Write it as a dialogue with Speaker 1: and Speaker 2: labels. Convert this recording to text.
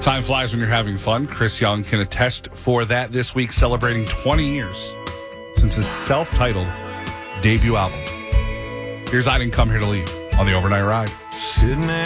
Speaker 1: Time flies when you're having fun. Chris Young can attest for that this week, celebrating 20 years since his self-titled debut album. Here's I Didn't Come Here to Leave on the Overnight Ride.
Speaker 2: Sitting